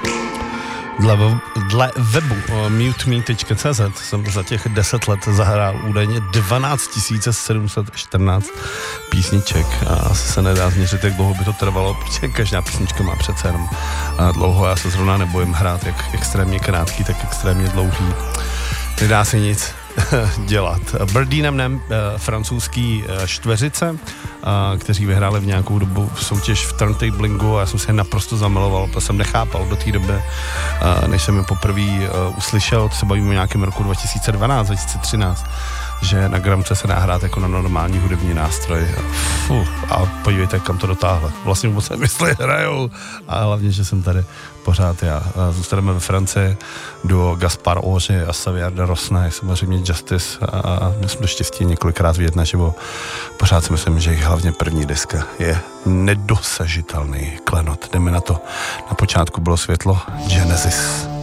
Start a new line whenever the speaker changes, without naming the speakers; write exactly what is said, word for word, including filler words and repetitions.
Dle, dle webu mute me tečka cé zet jsem za těch deset let zahrál údajně dvanáct tisíc sedm set čtrnáct písniček a asi se nedá změřit, jak dlouho by to trvalo, protože každá písnička má přece jenom dlouho. Já se zrovna nebojím hrát jak extrémně krátký, tak extrémně dlouhý. Nedá se nic dělat. Birdienem nem, francouzský čtveřice, kteří vyhráli v nějakou dobu soutěž v turntablingu a já jsem se naprosto zamiloval, to jsem nechápal do té doby, než jsem je poprvé uslyšel, to se bavíme o nějakém roku dva tisíce dvanáct, dva tisíce třináct, že na gramce se dá hrát jako na normální hudební nástroj. Fuh, a podívejte, kam to dotáhle. Vlastně vůbec nemysli hrajou, a hlavně, že jsem tady pořád já. Zůstaneme ve Francii, duo Gaspar Oři a Xavier de Rosne, samozřejmě Justice, a měl jsem to štěstí několikrát vidět naživo. Pořád si myslím, že jejich hlavně první deska je nedosažitelný klenot. Jdeme na to. Na počátku bylo světlo Genesis.